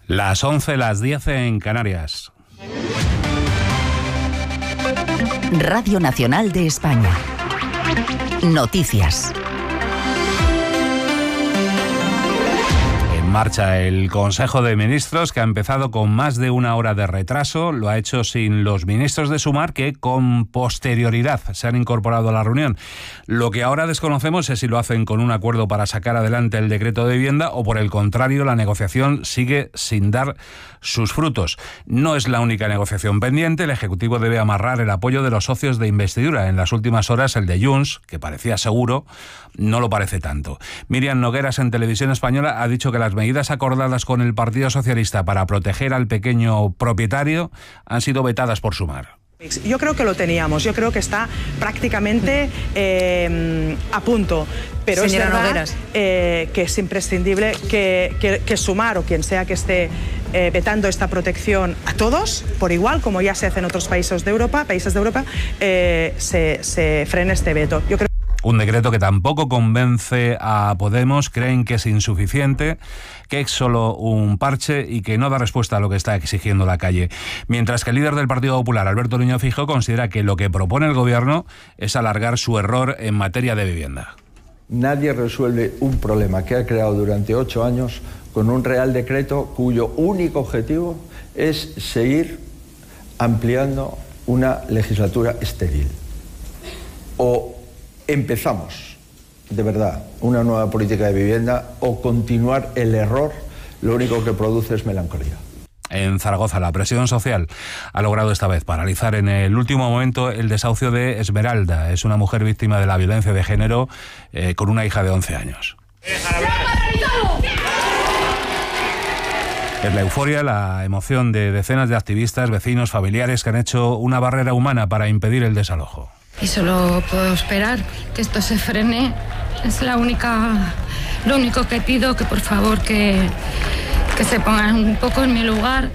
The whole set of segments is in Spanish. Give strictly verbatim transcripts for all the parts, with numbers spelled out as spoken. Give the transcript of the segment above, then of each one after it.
Las once, las diez en Canarias. Radio Nacional de España. Noticias. Marcha el Consejo de Ministros, que ha empezado con más de una hora de retraso. Lo ha hecho sin los ministros de Sumar, que con posterioridad se han incorporado a la reunión. Lo que ahora desconocemos es si lo hacen con un acuerdo para sacar adelante el decreto de vivienda o, por el contrario, la negociación sigue sin dar sus frutos. No es la única negociación pendiente. El Ejecutivo debe amarrar el apoyo de los socios de investidura. En las últimas horas, el de Junts, que parecía seguro, no lo parece tanto. Miriam Nogueras, en Televisión Española, ha dicho que las medidas acordadas con el Partido Socialista para proteger al pequeño propietario han sido vetadas por Sumar. Yo creo que lo teníamos, yo creo que está prácticamente eh, a punto, pero Señora es verdad eh, que es imprescindible que, que, que Sumar o quien sea que esté eh, vetando esta protección a todos, por igual, como ya se hace en otros países de Europa, países de Europa, eh, se, se frene este veto. Yo creo Un decreto que tampoco convence a Podemos, creen que es insuficiente, que es solo un parche y que no da respuesta a lo que está exigiendo la calle. Mientras que el líder del Partido Popular, Alberto Núñez Feijóo, considera que lo que propone el Gobierno es alargar su error en materia de vivienda. Nadie resuelve un problema que ha creado durante ocho años con un Real Decreto cuyo único objetivo es seguir ampliando una legislatura estéril. O empezamos, de verdad, una nueva política de vivienda o continuar el error, lo único que produce es melancolía. En Zaragoza, la presión social ha logrado esta vez paralizar en el último momento el desahucio de Esmeralda. Es una mujer víctima de la violencia de género eh, con una hija de once años. Es la euforia, la emoción de decenas de activistas, vecinos, familiares que han hecho una barrera humana para impedir el desalojo. Y solo puedo esperar que esto se frene. Es la única, lo único que pido, que por favor que, que se pongan un poco en mi lugar.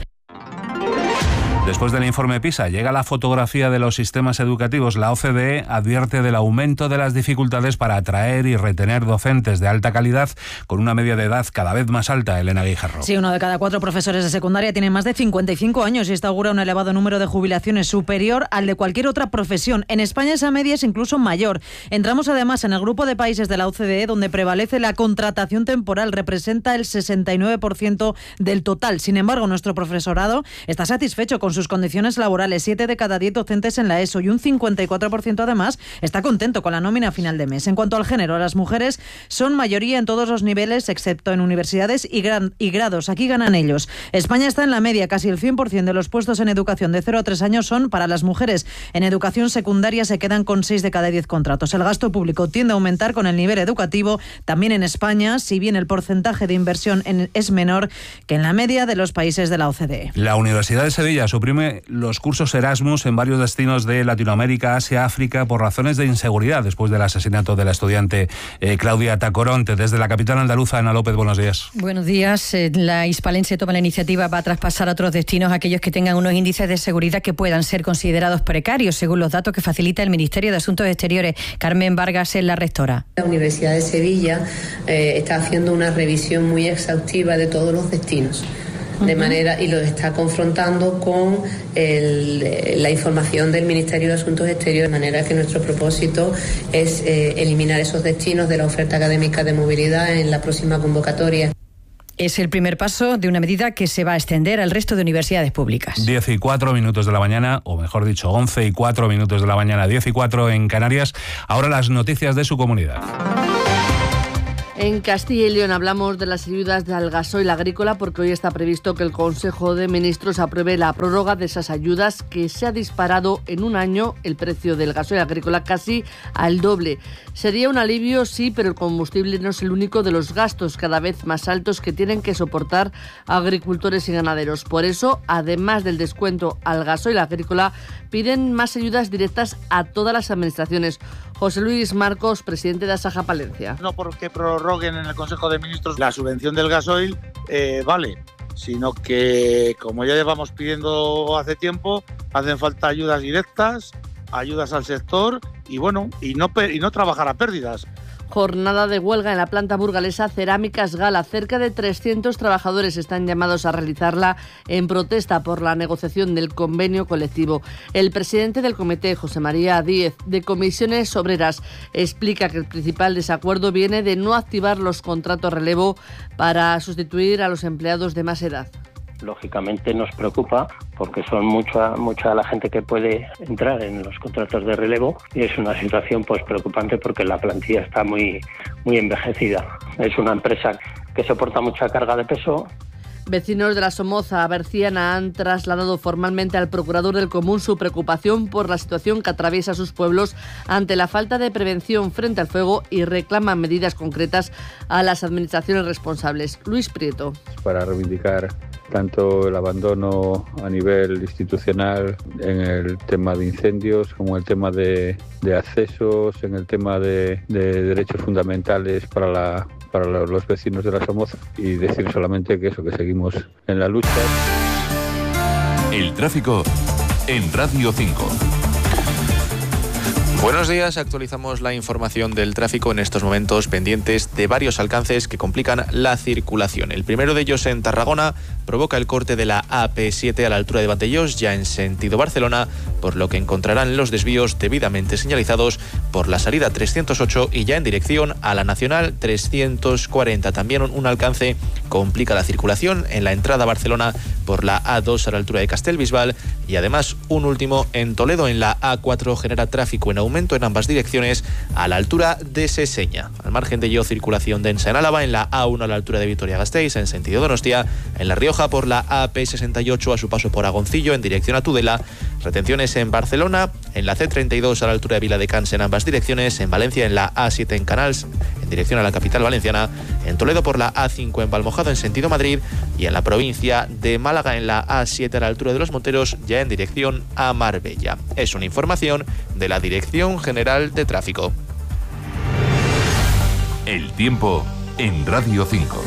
Después del informe PISA llega la fotografía de los sistemas educativos. La O C D E advierte del aumento de las dificultades para atraer y retener docentes de alta calidad, con una media de edad cada vez más alta. Elena Guijarro. Sí, uno de cada cuatro profesores de secundaria tiene más de cincuenta y cinco años y esto augura un elevado número de jubilaciones, superior al de cualquier otra profesión. En España esa media es incluso mayor. Entramos además en el grupo de países de la O C D E donde prevalece la contratación temporal, representa el sesenta y nueve por ciento del total. Sin embargo, nuestro profesorado está satisfecho con sus condiciones laborales. Siete de cada diez docentes en la ESO y un cincuenta y cuatro por ciento además está contento con la nómina a final de mes. En cuanto al género, las mujeres son mayoría en todos los niveles, excepto en universidades y, gran, y grados. Aquí ganan ellos. España está en la media. Casi el cien por ciento de los puestos en educación de cero a tres años son para las mujeres. En educación secundaria se quedan con seis de cada diez contratos. El gasto público tiende a aumentar con el nivel educativo. También en España, si bien el porcentaje de inversión en, es menor que en la media de los países de la O C D E. La Universidad de Sevilla suprime los cursos Erasmus en varios destinos de Latinoamérica, Asia, África, por razones de inseguridad, después del asesinato de la estudiante eh, Claudia Tacoronte. Desde la capital andaluza, Ana López, buenos días. Buenos días. Eh, la hispalense toma la iniciativa para traspasar a otros destinos aquellos que tengan unos índices de seguridad que puedan ser considerados precarios, según los datos que facilita el Ministerio de Asuntos Exteriores. Carmen Vargas es la rectora. La Universidad de Sevilla eh, está haciendo una revisión muy exhaustiva de todos los destinos. De manera, y lo está confrontando con el, la información del Ministerio de Asuntos Exteriores, de manera que nuestro propósito es eh, eliminar esos destinos de la oferta académica de movilidad en la próxima convocatoria. Es el primer paso de una medida que se va a extender al resto de universidades públicas. diez y cuatro minutos de la mañana, o mejor dicho, once y cuatro minutos de la mañana, diez y cuatro en Canarias. Ahora las noticias de su comunidad. En Castilla y León hablamos de las ayudas al gasoil agrícola porque hoy está previsto que el Consejo de Ministros apruebe la prórroga de esas ayudas, que se ha disparado en un año el precio del gasoil agrícola casi al doble. Sería un alivio, sí, pero el combustible no es el único de los gastos cada vez más altos que tienen que soportar agricultores y ganaderos. Por eso, además del descuento al gasoil agrícola, piden más ayudas directas a todas las administraciones. José Luis Marcos, presidente de Asaja Palencia. No porque prorroguen en el Consejo de Ministros la subvención del gasoil, eh, vale, sino que, como ya llevamos pidiendo hace tiempo, hacen falta ayudas directas, ayudas al sector y bueno, y no, y no trabajar a pérdidas. Jornada de huelga en la planta burgalesa Cerámicas Gala. Cerca de trescientos trabajadores están llamados a realizarla en protesta por la negociación del convenio colectivo. El presidente del comité, José María Díez, de Comisiones Obreras, explica que el principal desacuerdo viene de no activar los contratos relevo para sustituir a los empleados de más edad. Lógicamente nos preocupa porque son mucha mucha la gente que puede entrar en los contratos de relevo y es una situación pues preocupante porque la plantilla está muy muy envejecida. Es una empresa que soporta mucha carga de peso. Vecinos de la Somoza Berciana han trasladado formalmente al procurador del Común su preocupación por la situación que atraviesa sus pueblos ante la falta de prevención frente al fuego y reclaman medidas concretas a las administraciones responsables. Luis Prieto. Para reivindicar tanto el abandono a nivel institucional en el tema de incendios como el tema de, de accesos, en el tema de, de derechos fundamentales para la para los vecinos de la Somoza, y decir solamente que eso, que seguimos en la lucha. El tráfico en Radio cinco. Buenos días, actualizamos la información del tráfico en estos momentos pendientes de varios alcances que complican la circulación. El primero de ellos en Tarragona provoca el corte de la A P siete a la altura de Vandellós, ya en sentido Barcelona, por lo que encontrarán los desvíos debidamente señalizados por la salida trescientos ocho y ya en dirección a la Nacional trescientos cuarenta. También un alcance complica la circulación en la entrada a Barcelona por la A dos a la altura de Castellbisbal y además un último en Toledo en la A cuatro genera tráfico en aumento en ambas direcciones a la altura de Seseña. Al margen de ello, circulación densa en Álava en la A uno a la altura de Vitoria-Gasteiz en sentido Donostia, en La Rioja por la A P sesenta y ocho a su paso por Agoncillo en dirección a Tudela, retenciones en Barcelona, en la C treinta y dos a la altura de Viladecans en ambas direcciones, en Valencia en la A siete en Canals en dirección a la capital valenciana, en Toledo por la A cinco en Valmojado en sentido Madrid y en la provincia de Málaga en la A siete a la altura de Los Monteros ya en dirección a Marbella. Es una información de la Dirección General de Tráfico. El tiempo en Radio cinco.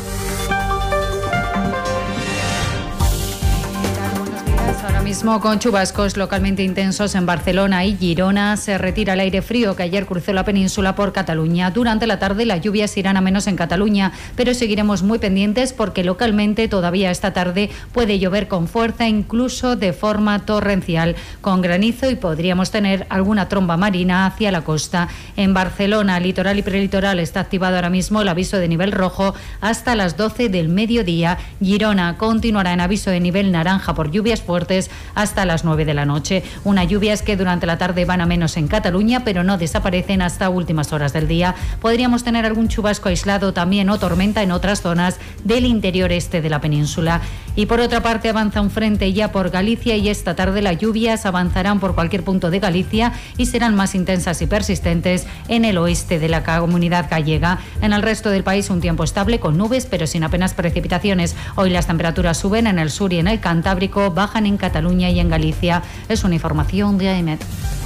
Ahora mismo con chubascos localmente intensos en Barcelona y Girona. Se retira el aire frío que ayer cruzó la península por Cataluña. Durante la tarde las lluvias irán a menos en Cataluña, pero seguiremos muy pendientes porque localmente todavía esta tarde puede llover con fuerza, incluso de forma torrencial, con granizo, y podríamos tener alguna tromba marina hacia la costa. En Barcelona, litoral y prelitoral, está activado ahora mismo el aviso de nivel rojo hasta las doce del mediodía. Girona continuará en aviso de nivel naranja por lluvias fuertes hasta las nueve de la noche. Unas lluvias que durante la tarde van a menos en Cataluña, pero no desaparecen hasta últimas horas del día. Podríamos tener algún chubasco aislado también o tormenta en otras zonas del interior este de la península. Y por otra parte avanza un frente ya por Galicia y esta tarde las lluvias avanzarán por cualquier punto de Galicia y serán más intensas y persistentes en el oeste de la comunidad gallega. En el resto del país un tiempo estable con nubes pero sin apenas precipitaciones. Hoy las temperaturas suben en el sur y en el Cantábrico, bajan en Cataluña y en Galicia. Es una información de A E M E T.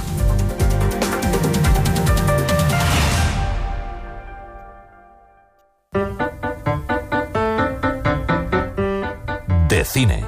De cine.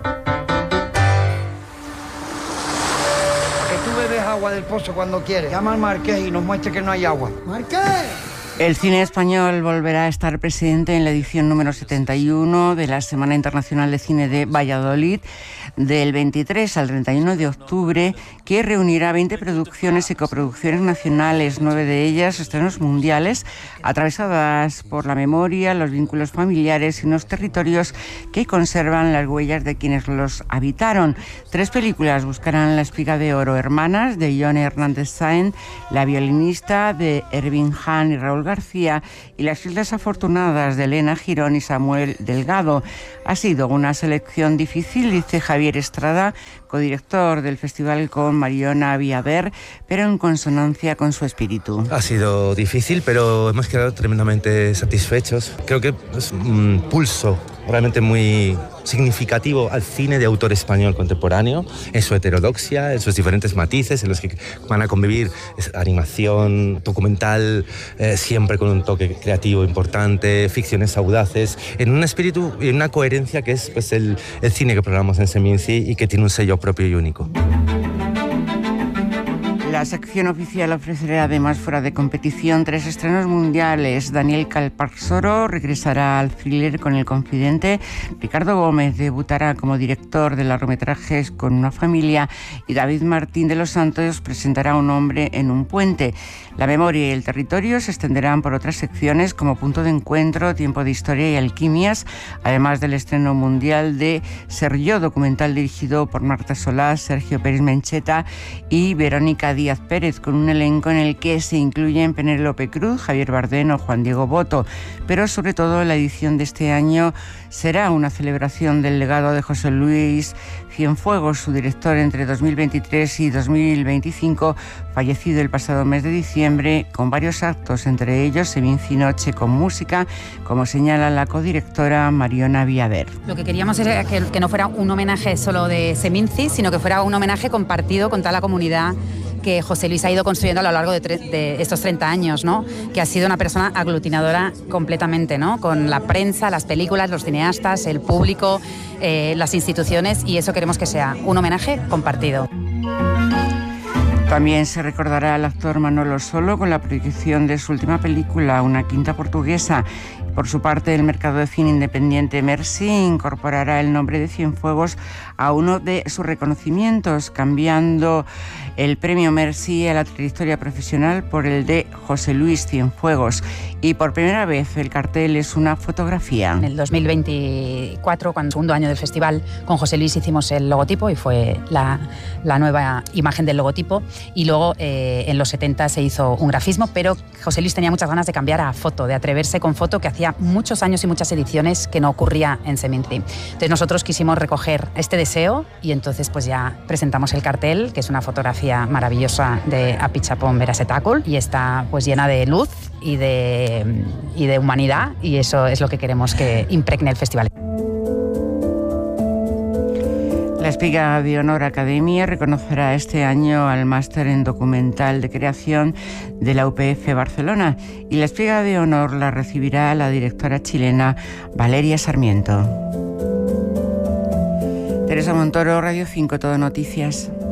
Que tú bebes agua del pozo cuando quieres. Llama al Marqués y nos muestre que no hay agua. ¡Marqués! El cine español volverá a estar presente en la edición número setenta y uno de la Semana Internacional de Cine de Valladolid, del veintitrés al treinta y uno de octubre, que reunirá veinte producciones y coproducciones nacionales, nueve de ellas estrenos mundiales, atravesadas por la memoria, los vínculos familiares y unos territorios que conservan las huellas de quienes los habitaron. Tres películas buscarán la Espiga de Oro: Hermanas, de Ione Hernández Sáenz, La violinista, de Ervin Hahn y Raúl García, y Las Islas Afortunadas, de Elena Girón y Samuel Delgado. Ha sido una selección difícil, dice Javier Estrada, codirector del festival con Mariona Viaver, pero en consonancia con su espíritu. Ha sido difícil, pero hemos quedado tremendamente satisfechos. Creo que es un pulso realmente muy significativo al cine de autor español contemporáneo, en su heterodoxia, en sus diferentes matices, en los que van a convivir animación, documental, eh, siempre con un toque creativo importante, ficciones audaces, en un espíritu y una coherencia que es pues, el, el cine que programamos en Seminci y que tiene un sello propio y único. La sección oficial ofrecerá además fuera de competición tres estrenos mundiales. Daniel Calparsoro regresará al thriller con El Confidente, Ricardo Gómez debutará como director de largometrajes Con una familia y David Martín de los Santos presentará Un hombre en un puente. La memoria y el territorio se extenderán por otras secciones como Punto de Encuentro, Tiempo de Historia y Alquimias, además del estreno mundial de Ser yo, documental dirigido por Marta Solá, Sergio Pérez Mencheta y Verónica Díaz Pérez, con un elenco en el que se incluyen Penélope Cruz, Javier Bardem o Juan Diego Boto. Pero sobre todo la edición de este año será una celebración del legado de José Luis Cienfuegos, su director entre dos mil veintitrés y dos mil veinticinco, fallecido el pasado mes de diciembre, con varios actos, entre ellos Seminci Noche con música, como señala la codirectora Mariona Viader. Lo que queríamos era que, que no fuera un homenaje solo de Seminci, sino que fuera un homenaje compartido con toda la comunidad que José Luis ha ido construyendo a lo largo de, tre- de estos treinta años, ¿no? Que ha sido una persona aglutinadora completamente, ¿no? Con la prensa, las películas, los cineastas, el público, eh, las instituciones, y eso queremos que sea un homenaje compartido. También se recordará al actor Manolo Solo con la proyección de su última película, Una quinta portuguesa. Por su parte, el mercado de cine independiente Merci incorporará el nombre de Cienfuegos a uno de sus reconocimientos, cambiando el premio Merci a la trayectoria profesional por el de José Luis Cienfuegos. Y por primera vez el cartel es una fotografía. En el dos mil veinticuatro, cuando el segundo año del festival, con José Luis hicimos el logotipo y fue la, la nueva imagen del logotipo. Y luego eh, en los setenta se hizo un grafismo, pero José Luis tenía muchas ganas de cambiar a foto, de atreverse con foto, que hacía muchos años y muchas ediciones que no ocurría en Seminci. Entonces nosotros quisimos recoger este deseo y entonces pues ya presentamos el cartel, que es una fotografía maravillosa de Apichapón Berasetácul, y está pues llena de luz y de, y de humanidad, y eso es lo que queremos que impregne el festival. La Espiga de Honor Academia reconocerá este año al máster en documental de creación de la U P F Barcelona, y la Espiga de Honor la recibirá la directora chilena Valeria Sarmiento. Teresa Montoro, Radio cinco, Todo Noticias.